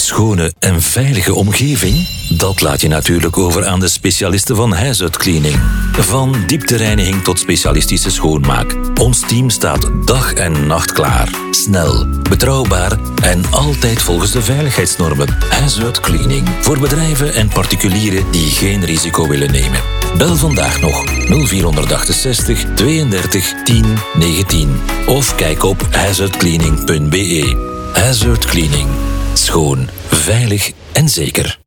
schone en veilige omgeving? Dat laat je natuurlijk over aan de specialisten van Huishoud Cleaning. Van dieptereiniging tot specialistische schoonmaak. Ons team staat dag en nacht klaar. Snel, betrouwbaar en altijd volgens de veiligheidsnormen. Huishoud Cleaning. Voor bedrijven en particulieren die geen risico willen nemen. Bel vandaag nog 0468 32 10 19 of kijk op huishoudcleaning.be. Huishoud Cleaning. Schoon, veilig en zeker.